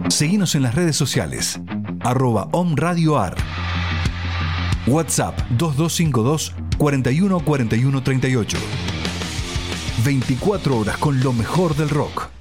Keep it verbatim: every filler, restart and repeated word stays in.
Seguinos en las redes sociales, arroba omradioar. WhatsApp dos dos cinco dos, cuarenta y uno, cuarenta y uno, treinta y ocho. veinticuatro horas con lo mejor del rock.